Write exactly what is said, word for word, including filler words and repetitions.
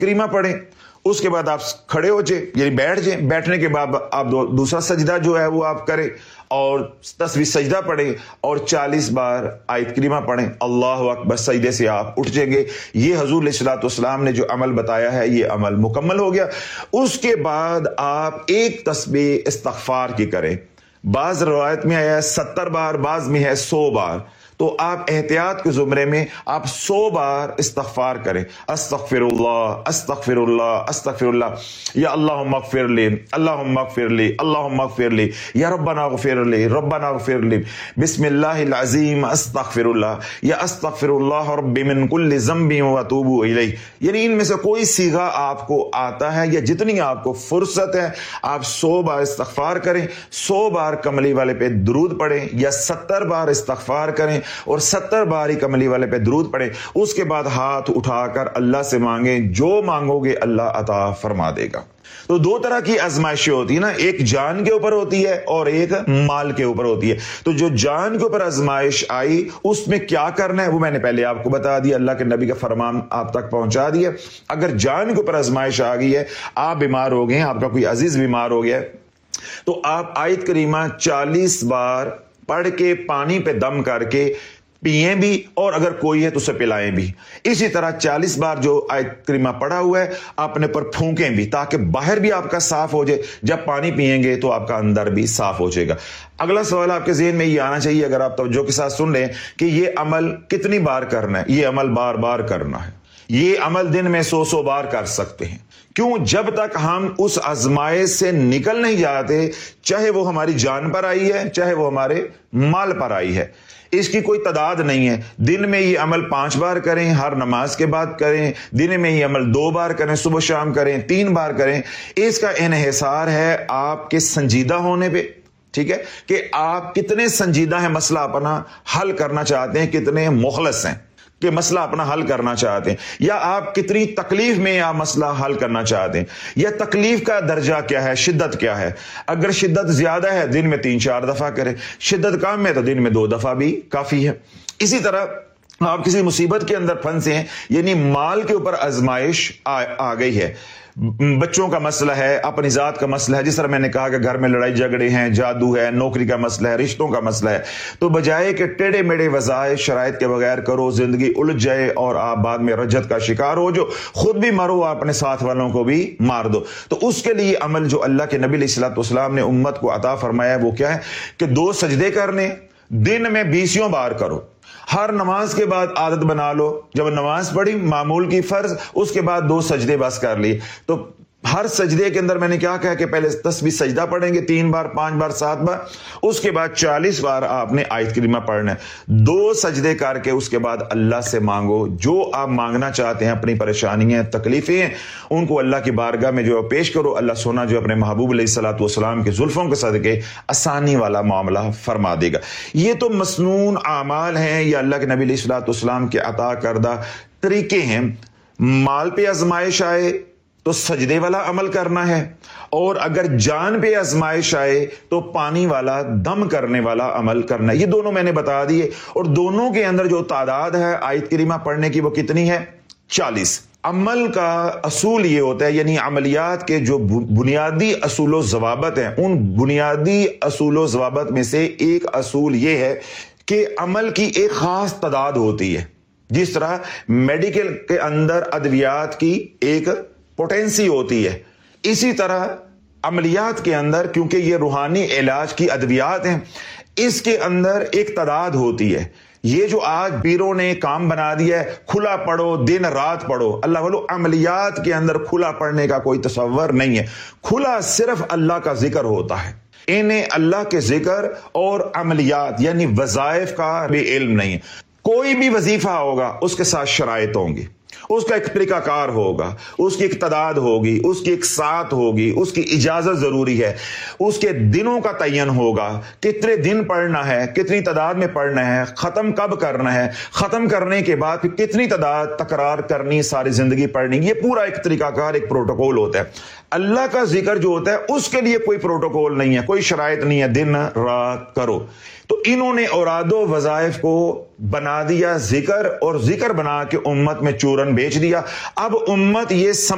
کریمہ پڑھیں، اس کے بعد آپ کھڑے ہو جائیں یعنی بیٹھ جائیں، بیٹھنے کے بعد آپ دوسرا سجدہ جو ہے وہ آپ کریں اور تسبیح سجدہ پڑھیں اور چالیس بار آیت کریمہ پڑھیں، اللہ اکبر، سجدے سے آپ اٹھ جائیں گے۔ یہ حضور علیہ الصلوۃ والسلام نے جو عمل بتایا ہے یہ عمل مکمل ہو گیا۔ اس کے بعد آپ ایک تسبیح استغفار کی کریں، بعض روایت میں آیا ہے ستر بار، بعض میں ہے سو بار، تو آپ احتیاط کے زمرے میں آپ سو بار استغفار کریں، استغفر اللہ استغفر اللہ استغفر اللہ، یا اللہم اغفر لی اللہم اغفر لی اللہم اغفر لی، یا ربنا اغفر لی ربنا اغفر لی، بسم اللہ العظیم استغفر اللہ، یا استغفر اللہ ربی من کل ذنب واتوب الیہ۔ یعنی ان میں سے کوئی صیغہ آپ کو آتا ہے یا جتنی آپ کو فرصت ہے آپ سو بار استغفار کریں، سو بار کملی والے پہ درود پڑھیں، یا ستر بار استغفار کریں اور ستر بار ہی کملی والے پہ درود پڑھیں۔ اس کے بعد ہاتھ اٹھا کر اللہ سے مانگیں، جو مانگو گے اللہ عطا فرما دے گا۔ تو دو طرح کی آزمائشیں ہوتی ہیں نا، ایک جان کے اوپر ہوتی ہے اور ایک مال کے اوپر ہوتی ہے۔ تو جو جان کے اوپر آزمائش آئی اس میں کیا کرنا ہے وہ میں نے پہلے آپ کو بتا دیا، اللہ کے نبی کا فرمان آپ تک پہنچا دیا۔ اگر جان کے اوپر آزمائش آ گئی ہے، آپ بیمار ہو گئے ہیں، آپ کا کوئی عزیز بیمار ہو گیا ہے، تو آپ آیت کریمہ چالیس بار پڑھ کے پانی پہ دم کر کے پئیں بھی، اور اگر کوئی ہے تو اسے پلائیں بھی۔ اسی طرح چالیس بار جو آیت کریمہ پڑھا ہوا ہے اپنے پر پھونکیں بھی، تاکہ باہر بھی آپ کا صاف ہو جائے، جب پانی پئیں گے تو آپ کا اندر بھی صاف ہو جائے گا۔ اگلا سوال آپ کے ذہن میں یہ آنا چاہیے اگر آپ توجہ کے ساتھ سن لیں کہ یہ عمل کتنی بار کرنا ہے؟ یہ عمل بار بار کرنا ہے، یہ عمل دن میں سو سو بار کر سکتے ہیں۔ کیوں؟ جب تک ہم اس آزمائش سے نکل نہیں جاتے، چاہے وہ ہماری جان پر آئی ہے چاہے وہ ہمارے مال پر آئی ہے، اس کی کوئی تعداد نہیں ہے۔ دن میں یہ عمل پانچ بار کریں، ہر نماز کے بعد کریں، دن میں یہ عمل دو بار کریں، صبح شام کریں، تین بار کریں۔ اس کا انحصار ہے آپ کے سنجیدہ ہونے پہ، ٹھیک ہے، کہ آپ کتنے سنجیدہ ہیں، مسئلہ اپنا حل کرنا چاہتے ہیں، کتنے مخلص ہیں کہ مسئلہ اپنا حل کرنا چاہتے ہیں، یا آپ کتنی تکلیف میں آپ مسئلہ حل کرنا چاہتے ہیں، یا تکلیف کا درجہ کیا ہے، شدت کیا ہے۔ اگر شدت زیادہ ہے دن میں تین چار دفعہ کریں، شدت کم ہے تو دن میں دو دفعہ بھی کافی ہے۔ اسی طرح آپ کسی مصیبت کے اندر پھنسے ہیں، یعنی مال کے اوپر آزمائش آ گئی ہے، بچوں کا مسئلہ ہے، اپنی ذات کا مسئلہ ہے، جس طرح میں نے کہا کہ گھر میں لڑائی جھگڑے ہیں، جادو ہے، نوکری کا مسئلہ ہے، رشتوں کا مسئلہ ہے، تو بجائے کہ ٹیڑے میڑے وظائف شرائط کے بغیر کرو، زندگی الجھ جائے اور آپ بعد میں رجت کا شکار ہو، جو خود بھی مرو اپنے ساتھ والوں کو بھی مار دو، تو اس کے لیے عمل جو اللہ کے نبی علیہ الصلوۃ والسلام نے امت کو عطا فرمایا ہے وہ کیا ہے کہ دو سجدے کرنے، دن میں بیسیوں بار کرو، ہر نماز کے بعد عادت بنا لو، جب نماز پڑھی معمول کی فرض، اس کے بعد دو سجدے بس کر لی۔ تو ہر سجدے کے اندر میں نے کیا کہا کہ پہلے تسبیح سجدہ پڑھیں گے تین بار، پانچ بار، سات بار، اس کے بعد چالیس بار آپ نے آیت کریمہ پڑھنا ہے۔ دو سجدے کر کے اس کے بعد اللہ سے مانگو، جو آپ مانگنا چاہتے ہیں، اپنی پریشانیاں تکلیفیں ہیں ان کو اللہ کی بارگاہ میں جو پیش کرو، اللہ سونا جو اپنے محبوب علیہ الصلوۃ والسلام کے زلفوں کے صدقے آسانی والا معاملہ فرما دے گا۔ یہ تو مسنون اعمال ہیں یا اللہ کے نبی علیہ الصلوۃ والسلام کے عطا کردہ طریقے ہیں۔ مال پہ آزمائش آئے تو سجدے والا عمل کرنا ہے، اور اگر جان پہ آزمائش آئے تو پانی والا دم کرنے والا عمل کرنا ہے۔ یہ دونوں میں نے بتا دیے، اور دونوں کے اندر جو تعداد ہے آیت کریمہ پڑھنے کی وہ کتنی ہے؟ چالیس۔ عمل کا اصول یہ ہوتا ہے، یعنی عملیات کے جو بنیادی اصول و ضوابط ہیں، ان بنیادی اصول و ضوابط میں سے ایک اصول یہ ہے کہ عمل کی ایک خاص تعداد ہوتی ہے۔ جس طرح میڈیکل کے اندر ادویات کی ایک پوٹینسی ہوتی ہے، اسی طرح عملیات کے اندر، کیونکہ یہ روحانی علاج کی ادویات ہیں، اس کے اندر ایک تعداد ہوتی ہے۔ یہ جو آج پیروں نے کام بنا دیا ہے کھلا پڑھو، دن رات پڑھو، اللہ والو عملیات کے اندر کھلا پڑھنے کا کوئی تصور نہیں ہے، کھلا صرف اللہ کا ذکر ہوتا ہے۔ انہیں اللہ کے ذکر اور عملیات یعنی وظائف کا بھی علم نہیں ہے۔ کوئی بھی وظیفہ ہوگا اس کے ساتھ شرائط ہوں گی، اس کا ایک طریقہ کار ہوگا، اس کی ایک تعداد ہوگی، اس کی ایک ساعت ہوگی، اس کی اجازت ضروری ہے، اس کے دنوں کا تعین ہوگا، کتنے دن پڑھنا ہے، کتنی تعداد میں پڑھنا ہے، ختم کب کرنا ہے، ختم کرنے کے بعد کتنی تعداد تکرار کرنی، ساری زندگی پڑھنی، یہ پورا ایک طریقہ کار، ایک پروٹوکول ہوتا ہے۔ اللہ کا ذکر جو ہوتا ہے اس کے لیے کوئی پروٹوکول نہیں ہے، کوئی شرائط نہیں ہے، دن رات کرو۔ تو انہوں نے اوراد و وظائف کو بنا دیا ذکر، اور ذکر بنا کے امت میں چورن بیچ دیا۔ اب امت یہ سمجھ